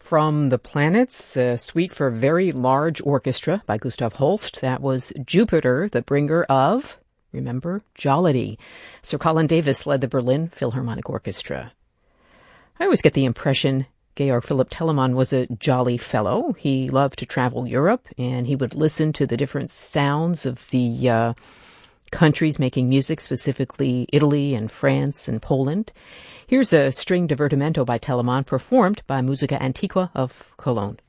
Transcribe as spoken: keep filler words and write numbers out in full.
From the Planets, a suite for very large orchestra by Gustav Holst. That was Jupiter, the bringer of, remember, jollity. Sir Colin Davis led the Berlin Philharmonic Orchestra. I always get the impression Georg Philipp Telemann was a jolly fellow. He loved to travel Europe, and he would listen to the different sounds of the uh, countries making music, specifically Italy and France and Poland. Here's a string divertimento by Telemann performed by Musica Antiqua of Cologne.